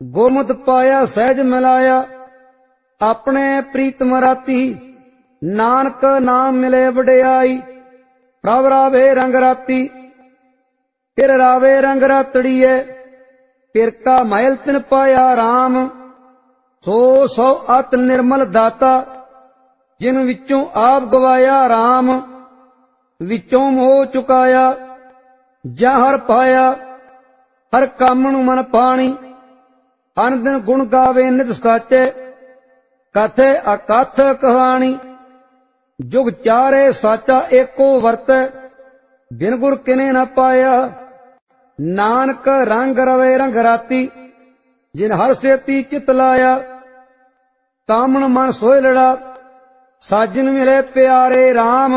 ਗੁਰਮਤਿ ਪਾਇਆ ਸਹਿਜ ਮਿਲਾਇਆ, ਆਪਣੇ ਪ੍ਰੀਤਮ ਰਾਤੀ। ਨਾਨਕ ਨਾਮ ਮਿਲੇ ਵਡਿਆਈ, ਪ੍ਰਭ ਰਾਵੇ ਰੰਗ ਰਾਤੀ। ਫਿਰ ਰਾਵੇ ਰੰਗ ਰਾਤੜੀਏ, ਫਿਰ ਕਾ ਮਹਿਲ ਤਿਨ ਪਾਇਆ ਰਾਮ। ਸੋ ਸੋ ਅਤ ਨਿਰਮਲ ਦਾਤਾ, ਜਿਨ ਵਿੱਚੋਂ ਆਪ ਗਵਾਇਆ ਰਾਮ। ਵਿੱਚੋਂ ਮੋਹ ਚੁਕਾਇਆ, ਜਾਂ ਹਰ ਪਾਇਆ, ਹਰ ਕੰਮ ਨੂੰ ਮਨ ਪਾਣੀ। ਅਨ ਦਿਨ ਗੁਣ ਗਾਵੇ ਨਿਤ ਸਾਚੇ, ਕਥੇ ਅਕਥ ਕਹਾਣੀ। ਜੁਗ ਚਾਰੇ ਸਾਚਾ ਏਕੋ ਵਰਤੈ, ਬਿਨ ਗੁਰ ਕਿਨੇ ਨ ਪਾਇਆ। ਨਾਨਕ ਰੰਗ ਰਵੇ ਰੰਗ ਰਾਤੀ, ਜਿਨ ਹਰ ਸੇਤੀ ਚਿਤ ਲਾਇਆ। ਕਾਮਣ ਮਨ ਸੋਇਲੜਾ, ਸਾਜਨ ਮਿਲੇ ਪਿਆਰੇ ਰਾਮ।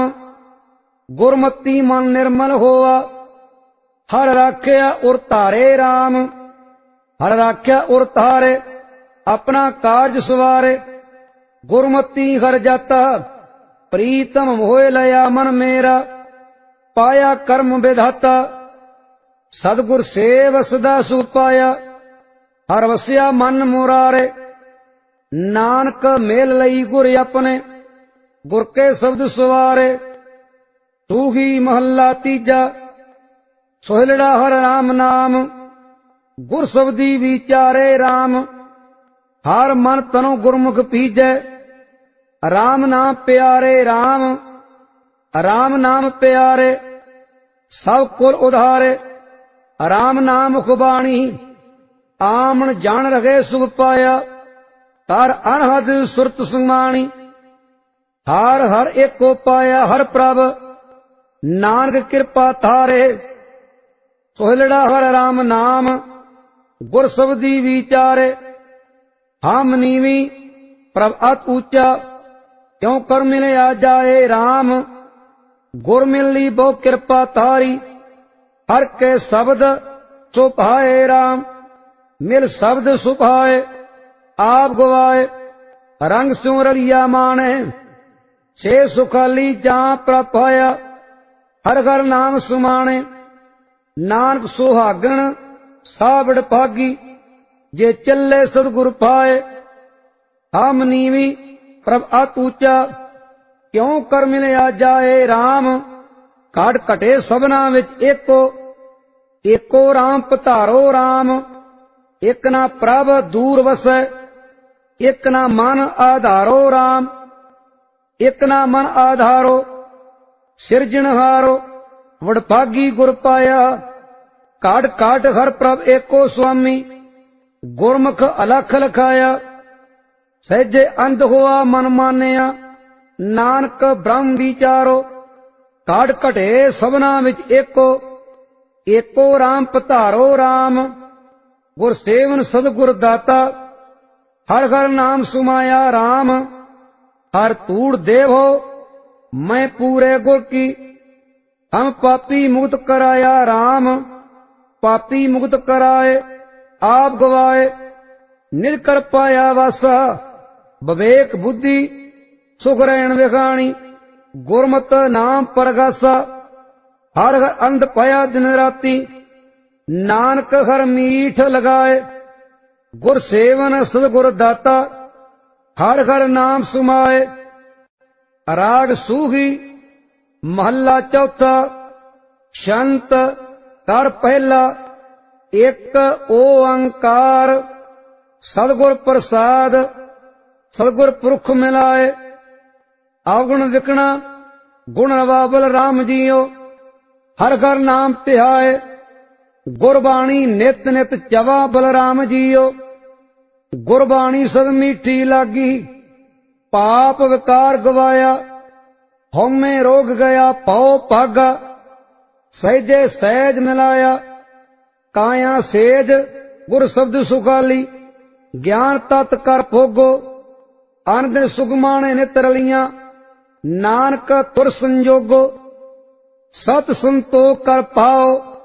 ਗੁਰਮਤੀ ਮਨ ਨਿਰਮਲ ਹੋਆ, ਹਰ ਰਾਖਿਆ ਉਰ ਧਾਰੇ ਰਾਮ। ਹਰ ਰਾਖਿਆ ਉਰ ਧਾਰੇ, ਆਪਣਾ ਕਾਰਜ ਸਵਾਰੇ। ਗੁਰਮਤੀ ਹਰ ਜਾਤਾ, ਪ੍ਰੀਤਮ ਹੋਏ ਲਿਆ ਮਨ ਮੇਰਾ। ਪਾਇਆ ਕਰਮ ਵਿਧਾਤਾ, ਸਤਿਗੁਰ ਸੇਵ ਸਦਾ ਸੁਖ ਪਾਇਆ। ਹਰ ਵਸਿਆ ਮਨ ਮੁਰਾਰੇ, ਨਾਨਕ ਮੇਲ ਲਈ ਗੁਰ ਆਪਣੇ। ਗੁਰ ਕੇ ਸ਼ਬਦ ਸਵਾਰੇ, ਤੂਹੀ ਮਹੱਲਾ ਤੀਜਾ। ਸੋਹਿਲੜਾ ਹਰ ਰਾਮ ਨਾਮ, ਗੁਰ ਸ਼ਬਦੀ ਵਿਚਾਰੇ ਰਾਮ। ਹਰ ਮਨ ਤਨੋ ਗੁਰਮੁਖ ਪੀਜੈ, ਰਾਮ ਨਾਮ ਪਿਆਰੇ ਰਾਮ। ਰਾਮ ਨਾਮ ਪਿਆਰੇ, ਸਭ ਕੁਲ ਉਧਾਰੇ। ਰਾਮ ਨਾਮ ਮੁਖ ਬਾਣੀ, ਆਮਣ ਜਾਣ ਰਗੇ ਸੁਖ ਪਾਇਆ। ਹਰ ਅਨਹਦ ਸੁਰਤ ਸਮਾਣੀ, ਹਰ ਹਰ ਏਕੋ ਪਾਇਆ ਹਰ ਪ੍ਰਭ। ਨਾਨਕ ਕਿਰਪਾ ਧਾਰੇ, ਸੋਹਿਲੜਾ ਹਰ ਰਾਮ ਨਾਮ। ਗੁਰ ਸ਼ਬਦੀ ਵਿਚਾਰੇ, ਹਮ ਨੀਵੀ ਪ੍ਰਭ ਅਤ ਊਚਾ। ਕਿਉ ਕਰ ਮਿਲਿਆ ਜਾਏ ਰਾਮ, ਗੁਰ ਮਿਲੀ ਬਹੁ ਕਿਰਪਾ ਧਾਰੀ। ਹਰ ਕੇ ਸ਼ਬਦ ਸੁਭਾਏ ਰਾਮ, ਮਿਲ ਸ਼ਬਦ ਸੁਭਾਏ। ਆਪ ਗਵਾਏ, ਰੰਗ ਸਿਉ ਰਲਿਆ ਮਾਣੇ। ਛੇ ਸੁਖਾਲੀ ਜਾਂ ਪ੍ਰਭ ਪਾਇਆ, ਹਰ ਹਰ ਨਾਮ ਸੁਮਾਣੇ। ਨਾਨਕ ਸੁਹਾਗਣ ਸਾਵੜ ਭਾਗੀ, ਜੇ ਚੱਲੇ ਸਤਿਗੁਰ ਪਾਏ। ਹਮ ਨੀਵੀ ਪ੍ਰਭ ਅਤ ਊਚਾ, ਕਿਉ ਕਰ ਮਿਲਿਆ ਜਾਏ ਰਾਮ। ਘਟ ਘਟੇ ਸਭਨਾ ਵਿੱਚ ਏਕੋ, ਏਕੋ ਰਾਮ ਪਧਾਰੋ ਰਾਮ। ਇਕ ਨਾ ਪ੍ਰਭ ਦੂਰ ਵਸੈ, ਇਕ ਨਾ ਮਨ ਆਧਾਰੋ ਰਾਮ। ਇਕ ਨਾ ਮਨ ਆਧਾਰੋ, ਸਿਰਜਣਹਾਰੋ। ਵਡਭਾਗੀ ਗੁਰ ਪਾਇਆ, ਘਟ ਘਟ ਹਰ ਪ੍ਰਭ ਏਕੋ ਸੁਆਮੀ। ਗੁਰਮੁਖ ਅਲਖ ਲਖਾਇਆ, ਸਹਿਜੇ ਅੰਧ ਹੋਆ ਮਨ ਮਾਨਿਆ। ਨਾਨਕ ਬ੍ਰਹਮ ਵਿਚਾਰੋ, ਘਟ ਘਟੇ ਸਭਨਾ ਵਿੱਚ ਏਕੋ, ਏਕੋ ਰਾਮ ਪਧਾਰੋ ਰਾਮ। ਗੁਰ ਸੇਵਨ ਸਤਿਗੁਰ ਦਾਤਾ, ਹਰ ਹਰ ਨਾਮ ਸੁਮਾਇਆ ਰਾਮ। ਹਰ ਧੂੜ ਦੇਵੋ ਮੈਂ ਪੂਰੇ ਗੁਰ ਕੀ, ਹਮ ਪਾਪੀ ਮੁਕਤ ਕਰਾਇਆ ਰਾਮ। ਪਾਪੀ ਮੁਕਤ ਕਰਾਏ, ਆਪ ਗਵਾਏ। ਨਿਜ ਕਰ ਪਾਇਆ ਵਾਸਾ, ਵਿਵੇਕ ਬੁੱਧੀ ਸੁਖ ਰਹਿਣ ਵਿਖਾਣੀ। ਗੁਰਮਤਿ ਨਾਮ ਪਰਗਾਸਾ, ਹਰ ਹਰ ਅੰਧ ਪਾਇਆ ਦਿਨ ਰਾਤੀ। ਨਾਨਕ ਹਰ ਮੀਠ ਲਗਾਏ, ਗੁਰ ਸੇਵਨ ਸਤਿਗੁਰ ਦਾਤਾ। ਹਰ ਹਰ ਨਾਮ ਸੁਮਾਏ। ਰਾਗ ਸੂਹੀ ਮਹੱਲਾ ਚੌਥਾ। ਸ਼ੰਤ ਕਰ ਪਹਿਲਾ, ਇੱਕ ਓੰਕਾਰ। ਸਤਿਗੁਰ ਪ੍ਰਸਾਦ, ਸਤਿਗੁਰ ਪੁਰਖ ਮਿਲਾਏ। ਅਵਗੁਣ ਵਿਕਣਾ ਗੁਣ ਰਵਾਬਲ ਰਾਮ ਜੀਓ, ਹਰ ਹਰ ਨਾਮ ਧਿਆਏ। ਗੁਰਬਾਣੀ ਨਿਤ ਨਿਤ ਚਵਾ ਬਲਰਾਮ ਜੀਓ, ਗੁਰਬਾਣੀ ਸਦ ਮੀਠੀ ਲਾਗੀ। ਪਾਪ ਵਿਕਾਰ ਗਵਾਇਆ, ਹਉਮੈ ਰੋਗ ਗਿਆ ਪਉ ਭਾਗਾ। ਸਹਿਜੇ ਸਹਿਜ ਮਿਲਾਇਆ, ਕਾਇਆ ਸੇਜ ਗੁਰ ਸ਼ਬਦ ਸੁਖਾਲੀ। ਗਿਆਨ ਤਤ ਕਰ ਭੋਗੋ, ਅਨੰਦ ਸੁਗਮਾਣੇ ਨਿਤ ਰਲੀਆਂ। ਨਾਨਕ ਤੁਰ ਸੰਜੋਗੋ, ਸਤ ਸੰਤੋਖ ਕਰ ਪਾਓ।